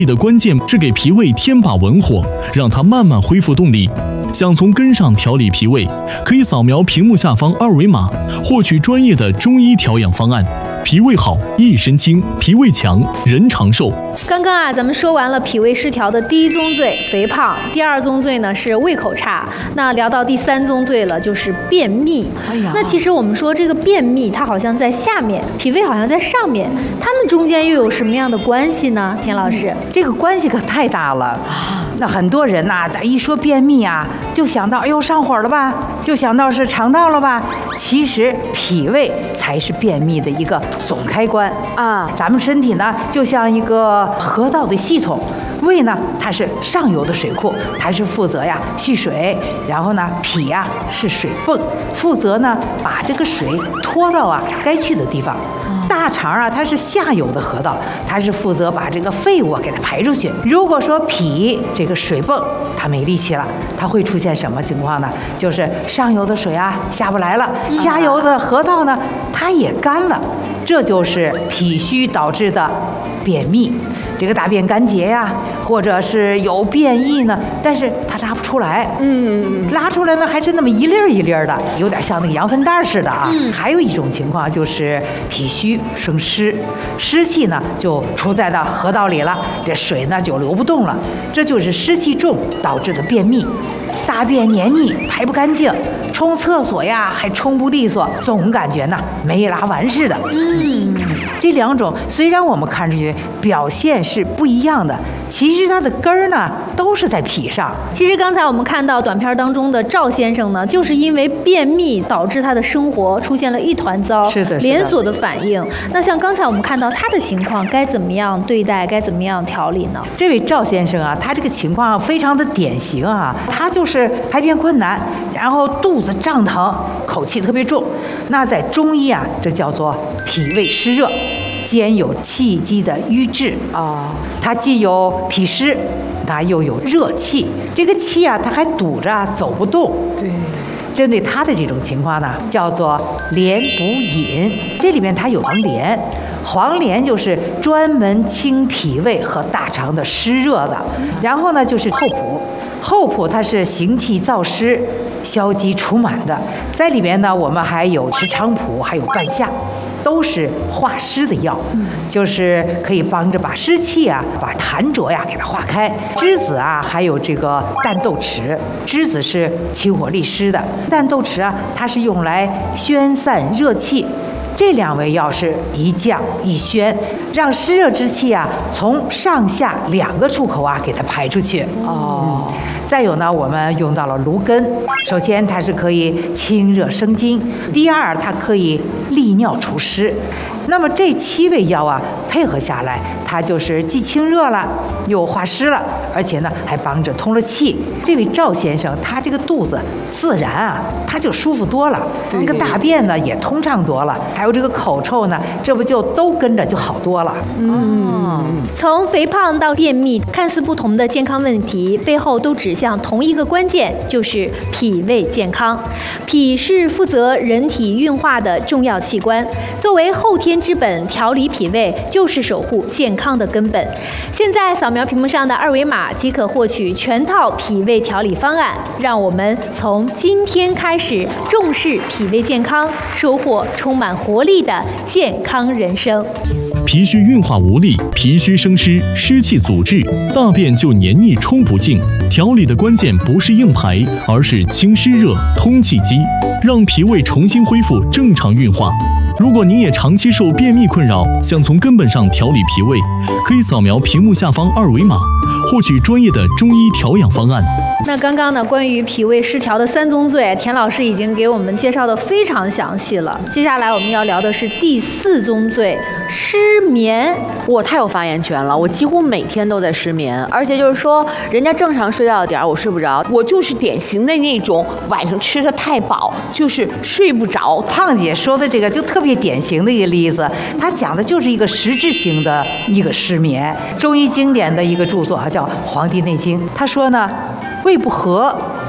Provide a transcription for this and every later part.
的关键是给脾胃添把文火，让它慢慢恢复动力。想从根上调理脾胃，可以扫描屏幕下方二维码，获取专业的中医调养方案。脾胃好，一身轻；脾胃强，人长寿。 刚刚咱们说完了脾胃失调的第一宗罪肥胖，第二宗罪呢是胃口差，那聊到第三宗罪了，就是便秘。那其实我们说这个便秘，它好像在下面，脾胃好像在上面，它们中间又有什么样的关系呢？田老师， 这个关系可太大了。那很多人呐，咱一说便秘啊，就想到哎呦上火了吧，就想到是肠道了吧。其实脾胃才是便秘的一个总开关啊。咱们身体呢，就像一个河道的系统。胃呢，它是上游的水库，它是负责蓄水，然后呢，脾是水泵，负责呢把这个水拖到该去的地方。大肠它是下游的河道，它是负责把这个废物给它排出去。如果说脾这个水泵它没力气了，它会出现什么情况呢？就是上游的水下不来了，下游的河道呢它也干了，这就是脾虚导致的便秘。这个大便干结或者是有便意呢，但是它拉不出来。拉出来呢还是那么一粒儿一粒儿的，有点像那个羊粪蛋似的还有一种情况就是脾虚生湿，湿气呢就出在到河道里了，这水呢就流不动了，这就是湿气重导致的便秘。大便黏腻排不干净，冲厕所还冲不利索，总感觉呢没拉完似的。这两种虽然我们看上去表现是不一样的，其实它的根儿呢都是在脾上。 其实刚才我们看到短片当中的赵先生呢，就是因为便秘导致他的生活出现了一团糟， 是的， 连锁的反应。那像刚才我们看到他的情况，该怎么样对待，该怎么样调理呢？ 这位赵先生他这个情况非常的典型他就是排便困难，然后肚子胀疼，口气特别重。那在中医这叫做脾胃湿热，兼有气机的瘀滞它既有脾湿，它又有热气，这个气它还堵着走不动。 对， 针对他的这种情况呢，叫做连补饮。这里面它有黄连，黄连就是专门清脾胃和大肠的湿热的。然后呢，就是厚朴，厚朴它是行气燥湿、消积除满的。在里面呢，我们还有石菖蒲，还有半夏。都是化湿的药，就是可以帮着把湿气把痰浊给它化开。栀子还有这个淡豆豉，栀子是清火利湿的，淡豆豉它是用来宣散热气。这两味药是一降一宣，让湿热之气从上下两个出口给它排出去。再有呢，我们用到了芦根，首先它是可以清热生津，第二它可以利尿除湿。那么这7味药配合下来，它就是既清热了，又化湿了，而且呢还帮着通了气。这位赵先生他这个肚子自然他就舒服多了，这个大便呢也通畅多了，还有这个口臭呢，这不就都跟着就好多了。 从肥胖到便秘，看似不同的健康问题，背后都指向同一个关键，就是脾胃健康。脾是负责人体运化的重要器官，作为后天之本，调理脾胃就是守护健康的根本。现在扫描屏幕上的二维码即可获取全套脾胃调理方案，让我们从今天开始重视脾胃健康，收获充满活力的健康人生。 脾虚运化无力，脾虚生湿，湿气阻滞，大便就黏腻冲不净。调理的关键不是硬排，而是清湿热、通气机，让脾胃重新恢复正常运化。如果您也长期受便秘困扰，想从根本上调理脾胃，可以扫描屏幕下方二维码，获取专业的中医调养方案。 那刚刚呢，关于脾胃失调的3宗罪，田老师已经给我们介绍的非常详细了。接下来我们要聊的是第4宗罪，失眠。 我太有发言权了，我几乎每天都在失眠，而且就是说，人家正常睡觉的点我睡不着，我就是典型的那种晚上吃的太饱，就是睡不着。 胖姐说的这个就特别典型的一个例子，她讲的就是一个实质性的一个失眠。中医经典的一个著作叫《黄帝内经》，他说呢，胃不和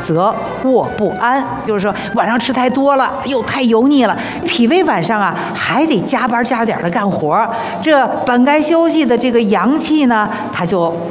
则卧不安，就是说晚上吃太多了，又太油腻了，脾胃晚上啊还得加班加点的干活，这本该休息的这个阳气呢，它就